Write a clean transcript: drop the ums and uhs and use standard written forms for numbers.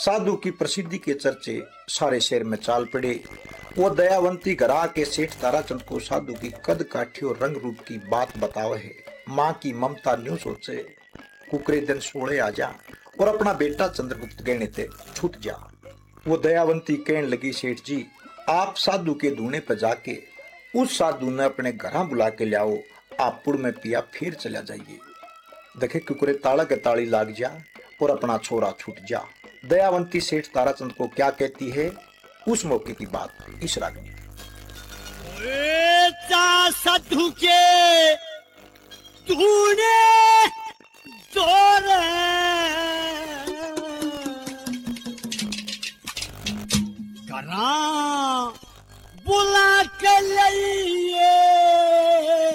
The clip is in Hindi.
साधु की प्रसिद्धि के चर्चे सारे शहर में चाल पड़े। वो दयावंती घरा के सेठ ताराचंद को साधु की कद काठी और रंग रूप की बात बतावे है। माँ की ममता न्यू सोचे, कुकरे दिन सोड़े आ जा और अपना बेटा चंद्रगुप्त गहने ते छूट जा। वो दयावंती कहने लगी, सेठ जी आप साधु के धूने पर जाके उस साधु ने अपने घर बुला के लाओ, आप पुड़ में पिया फिर चला जाइए। देखे कुकरे ताला के ताली लाग जा और अपना छोरा छूट जा। दयावंती सेठ ताराचंद को क्या कहती है, उस मौके की बात इस राग में। साधु के धूने जोरे करा बुला के लई